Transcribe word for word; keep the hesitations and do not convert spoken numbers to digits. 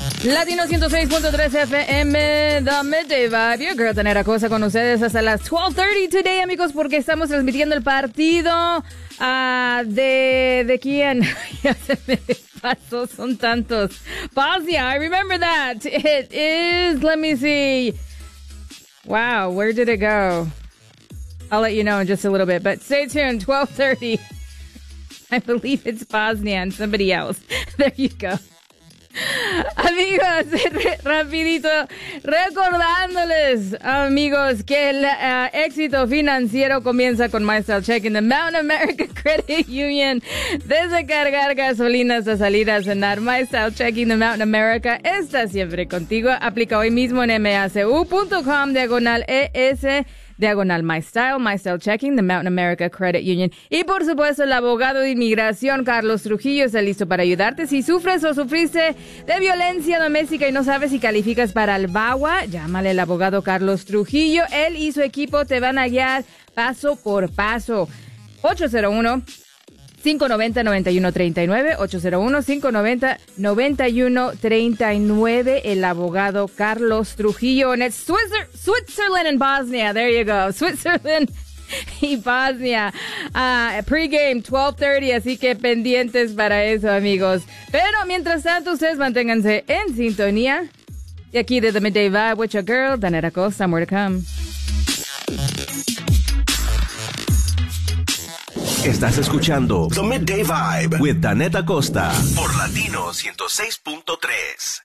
Latino ciento seis punto tres F M, The Midday Vibe. Your girl Danetta Cosa con ustedes hasta las doce treinta today, amigos, porque estamos transmitiendo el partido uh, de... ¿De quién? Ya se me pasó, son tantos. Bosnia, I remember that. It is, let me see. Wow, where did it go? I'll let you know in just a little bit, but stay tuned, twelve thirty. I believe it's Bosnia and somebody else. There you go. Amigos, rapidito, recordándoles, amigos, que el uh, éxito financiero comienza con MyStyle Checking, the Mountain America Credit Union. Desde cargar gasolina hasta salir a cenar, MyStyle Checking, the Mountain America está siempre contigo. Aplica hoy mismo en macu.com, diagonal ES, diagonal MyStyle, MyStyle Checking, the Mountain America Credit Union. Y por supuesto, el abogado de inmigración, Carlos Trujillo, está listo para ayudarte. Si sufres o sufriste de violencia doméstica y no sabes si calificas para el V A W A, llámale al abogado Carlos Trujillo. Él y su equipo te van a guiar paso por paso. ocho cero uno, cinco nueve cero, nueve uno tres nueve, ocho cero uno, cinco nueve cero, nueve uno tres nueve, el abogado Carlos Trujillo. And it's Switzer- Switzerland and Bosnia. There you go. Switzerland y Bosnia. Uh, pre-game, twelve thirty, así que pendientes para eso, amigos. Pero mientras tanto, ustedes manténganse en sintonía. Y aquí de The Midday Vibe with your girl, Danetta Costa. More to come. Estás escuchando The Midday Vibe with Danetta Costa por Latino ciento seis punto tres.